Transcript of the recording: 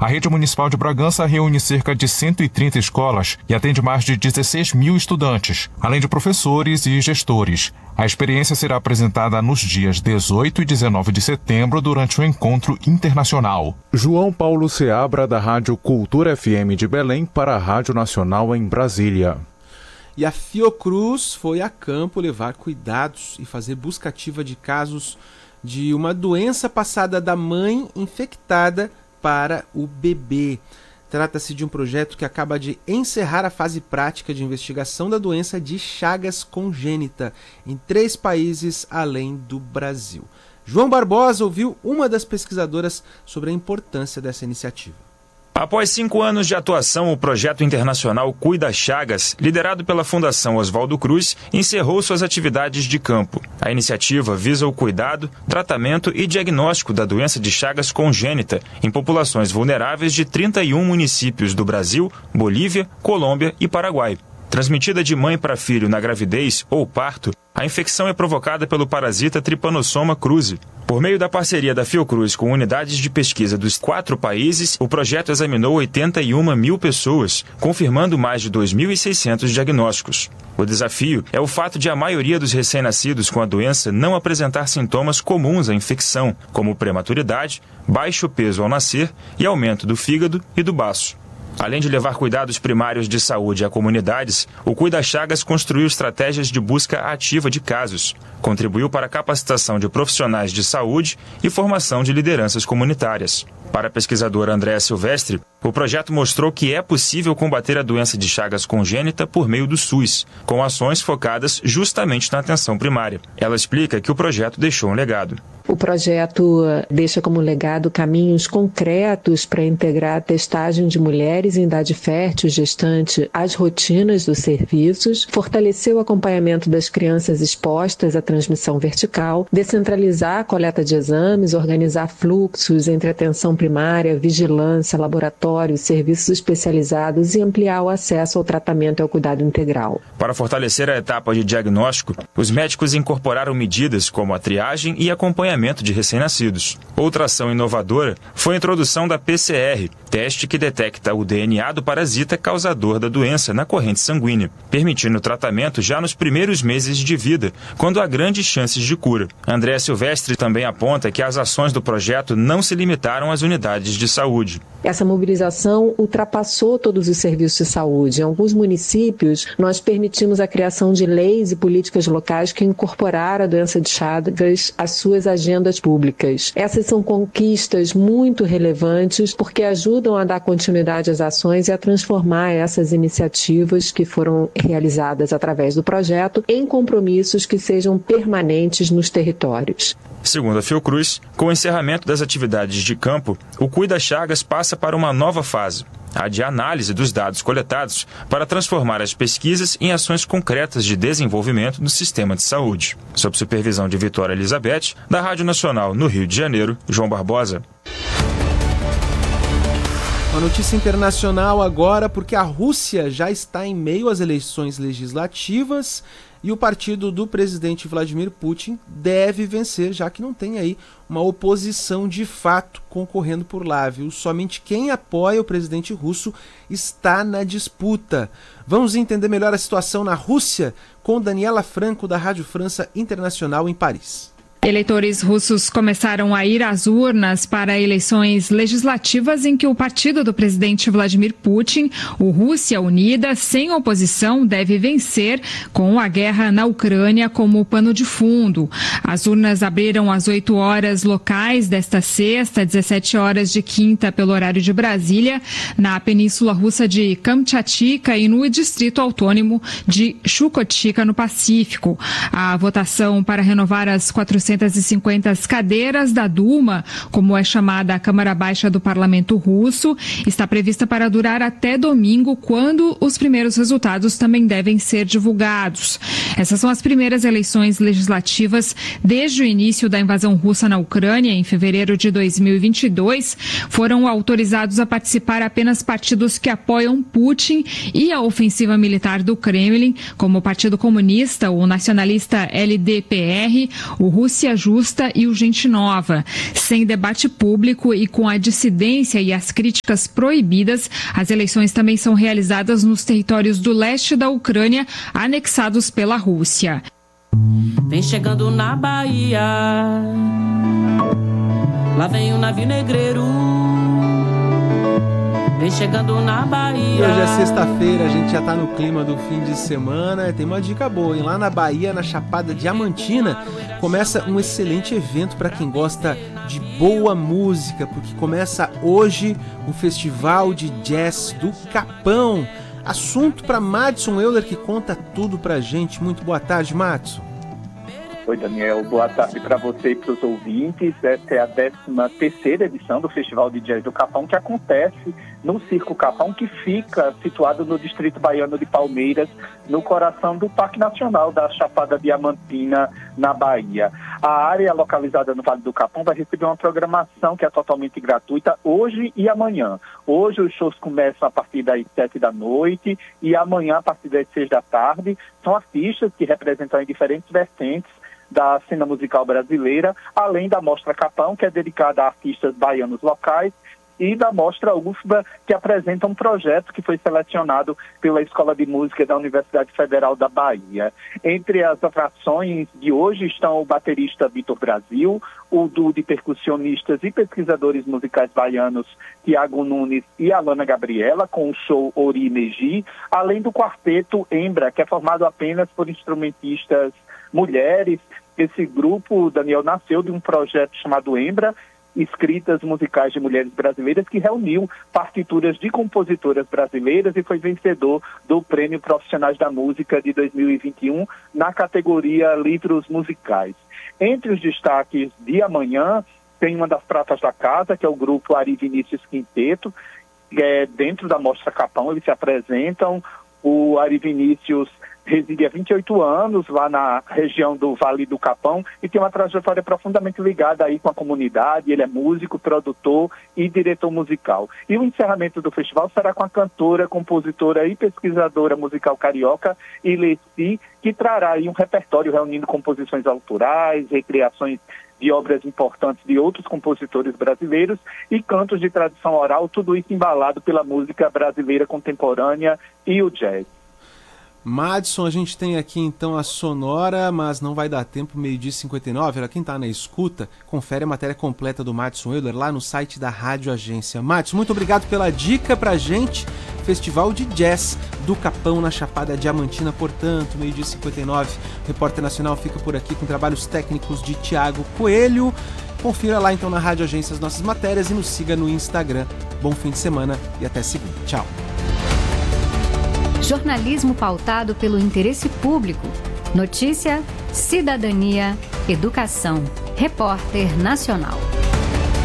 A rede municipal de Bragança reúne cerca de 130 escolas e atende mais de 16 mil estudantes, além de professores e gestores. A experiência será apresentada nos dias 18 e 19 de setembro durante o encontro internacional. João Paulo Seabra, da Rádio Cultura FM de Belém, para a Rádio Nacional em Brasília. E a Fiocruz foi a campo levar cuidados e fazer busca ativa de casos de uma doença passada da mãe infectada para o bebê. Trata-se de um projeto que acaba de encerrar a fase prática de investigação da doença de Chagas congênita em 3 países além do Brasil. João Barbosa ouviu uma das pesquisadoras sobre a importância dessa iniciativa. Após 5 anos de atuação, o projeto internacional Cuida Chagas, liderado pela Fundação Oswaldo Cruz, encerrou suas atividades de campo. A iniciativa visa o cuidado, tratamento e diagnóstico da doença de Chagas congênita em populações vulneráveis de 31 municípios do Brasil, Bolívia, Colômbia e Paraguai. Transmitida de mãe para filho na gravidez ou parto, a infecção é provocada pelo parasita Trypanosoma cruzi. Por meio da parceria da Fiocruz com unidades de pesquisa dos 4 países, o projeto examinou 81 mil pessoas, confirmando mais de 2.600 diagnósticos. O desafio é o fato de a maioria dos recém-nascidos com a doença não apresentar sintomas comuns à infecção, como prematuridade, baixo peso ao nascer e aumento do fígado e do baço. Além de levar cuidados primários de saúde a comunidades, o Cuida Chagas construiu estratégias de busca ativa de casos, contribuiu para a capacitação de profissionais de saúde e formação de lideranças comunitárias. Para a pesquisadora Andréa Silvestre, o projeto mostrou que é possível combater a doença de Chagas congênita por meio do SUS, com ações focadas justamente na atenção primária. Ela explica que o projeto deixou um legado. O projeto deixa como legado caminhos concretos para integrar a testagem de mulheres em idade fértil e gestante às rotinas dos serviços, fortalecer o acompanhamento das crianças expostas à transmissão vertical, descentralizar a coleta de exames, organizar fluxos entre atenção primária, vigilância, laboratórios, serviços especializados e ampliar o acesso ao tratamento e ao cuidado integral. Para fortalecer a etapa de diagnóstico, os médicos incorporaram medidas como a triagem e acompanhamento de recém-nascidos. Outra ação inovadora foi a introdução da PCR, teste que detecta o DNA do parasita causador da doença na corrente sanguínea, permitindo o tratamento já nos primeiros meses de vida, quando há grandes chances de cura. Andréa Silvestre também aponta que as ações do projeto não se limitaram às unidades de saúde. Essa mobilização ultrapassou todos os serviços de saúde. Em alguns municípios, nós permitimos a criação de leis e políticas locais que incorporaram a doença de Chagas às suas agendas públicas. Essas são conquistas muito relevantes porque ajudam a dar continuidade às ações e a transformar essas iniciativas que foram realizadas através do projeto em compromissos que sejam permanentes nos territórios. Segundo a Fiocruz, com o encerramento das atividades de campo, o Cuida Chagas passa para uma nova fase, a de análise dos dados coletados para transformar as pesquisas em ações concretas de desenvolvimento do sistema de saúde. Sob supervisão de Vitória Elizabeth, da Rádio Nacional no Rio de Janeiro, João Barbosa. Uma notícia internacional agora, porque a Rússia já está em meio às eleições legislativas e o partido do presidente Vladimir Putin deve vencer, já que não tem aí uma oposição de fato concorrendo por lá, viu? Somente quem apoia o presidente russo está na disputa. Vamos entender melhor a situação na Rússia com Daniela Franco, da Rádio França Internacional em Paris. Eleitores russos começaram a ir às urnas para eleições legislativas em que o partido do presidente Vladimir Putin, o Rússia Unida, sem oposição, deve vencer com a guerra na Ucrânia como pano de fundo. As urnas abriram às 8 horas locais desta sexta, 17 horas de quinta pelo horário de Brasília, na península russa de Kamchatka e no distrito autônomo de Chukotka, no Pacífico. A votação para renovar as 450 cadeiras da Duma, como é chamada a Câmara Baixa do Parlamento Russo, está prevista para durar até domingo, quando os primeiros resultados também devem ser divulgados. Essas são as primeiras eleições legislativas desde o início da invasão russa na Ucrânia, em fevereiro de 2022. Foram autorizados a participar apenas partidos que apoiam Putin e a ofensiva militar do Kremlin, como o Partido Comunista, o nacionalista LDPR, o Rússia Rússia Justa e o Gente Nova. Sem debate público e com a dissidência e as críticas proibidas, as eleições também são realizadas nos territórios do leste da Ucrânia, anexados pela Rússia. Vem chegando na Bahia, lá vem o navio negreiro. Vem chegando na Bahia. Hoje é sexta-feira, a gente já tá no clima do fim de semana. Tem uma dica boa, hein? Lá na Bahia, na Chapada Diamantina, começa um excelente evento para quem gosta de boa música, porque começa hoje o Festival de Jazz do Capão. Assunto para Madson Euler, que conta tudo pra gente. Muito boa tarde, Madson. Oi, Daniel. Boa tarde para você e para os ouvintes. Essa é a 13ª edição do Festival de Jazz do Capão, que acontece no Circo Capão, que fica situado no distrito baiano de Palmeiras, no coração do Parque Nacional da Chapada Diamantina, na Bahia. A área localizada no Vale do Capão vai receber uma programação que é totalmente gratuita hoje e amanhã. Hoje os shows começam a partir das 7 da noite e amanhã a partir das 6 da tarde. São artistas que representam em diferentes vertentes da cena musical brasileira, além da Mostra Capão, que é dedicada a artistas baianos locais, e da Mostra UFBA, que apresenta um projeto que foi selecionado pela Escola de Música da Universidade Federal da Bahia. Entre as atrações de hoje estão o baterista Vitor Brasil, o duo de percussionistas e pesquisadores musicais baianos Tiago Nunes e Alana Gabriela, com o show Ori Meji, além do quarteto Embra, que é formado apenas por instrumentistas mulheres. Esse grupo, Daniel, nasceu de um projeto chamado Embra, Escritas Musicais de Mulheres Brasileiras, que reuniu partituras de compositoras brasileiras e foi vencedor do Prêmio Profissionais da Música de 2021 na categoria Livros Musicais. Entre os destaques de amanhã, tem uma das pratas da casa, que é o grupo Ari Vinícius Quinteto, que é dentro da Mostra Capão. Eles se apresentam. O Ari Vinícius reside há 28 anos lá na região do Vale do Capão e tem uma trajetória profundamente ligada aí com a comunidade. Ele é músico, produtor e diretor musical. E o encerramento do festival será com a cantora, compositora e pesquisadora musical carioca Ilessi, que trará aí um repertório reunindo composições autorais, recriações de obras importantes de outros compositores brasileiros e cantos de tradição oral, tudo isso embalado pela música brasileira contemporânea e o jazz. Madson, a gente tem aqui então a sonora, mas não vai dar tempo, 12h59. Para quem está na escuta, confere a matéria completa do Madson Euler lá no site da Rádio Agência. Madson, muito obrigado pela dica pra gente. Festival de Jazz do Capão na Chapada Diamantina, portanto, 12h59. O Repórter Nacional fica por aqui com trabalhos técnicos de Tiago Coelho. Confira lá então na Rádio Agência as nossas matérias e nos siga no Instagram. Bom fim de semana e até segunda. Tchau. Jornalismo pautado pelo interesse público. Notícia, cidadania, educação. Repórter Nacional.